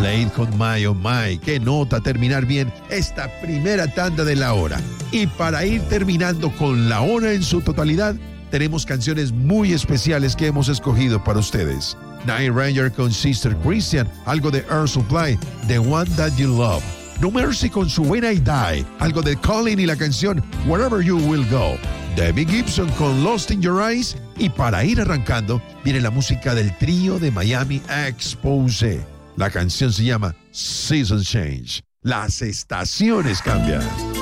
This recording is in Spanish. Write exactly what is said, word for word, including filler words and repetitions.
Slade con My Oh My. Qué nota terminar bien esta primera tanda de la hora. Y para ir terminando con la hora en su totalidad, tenemos canciones muy especiales que hemos escogido para ustedes. Night Ranger con Sister Christian, algo de Air Supply, The One That You Love. No Mercy con su When I Die, algo de Colin y la canción Wherever You Will Go. Debbie Gibson con Lost in Your Eyes. Y para ir arrancando, viene la música del trío de Miami Expose. La canción se llama Season Change. Las estaciones cambian.